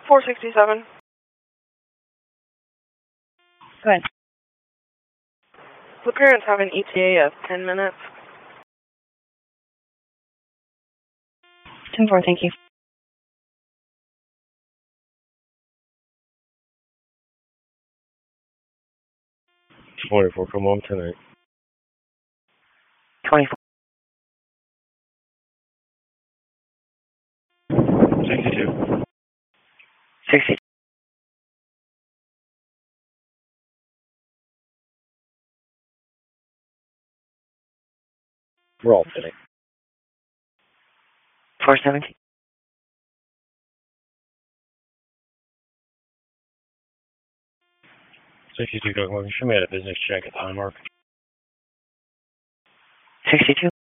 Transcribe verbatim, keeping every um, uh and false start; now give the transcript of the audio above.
four sixty-seven. Go ahead. The parents have an E T A of ten minutes. ten four, thank you. twenty-four, come home tonight. twenty-four. sixty-two. sixty. We're all fitting. four seventy. sixty-two, come home. You should have made a business check at time mark. sixty-two.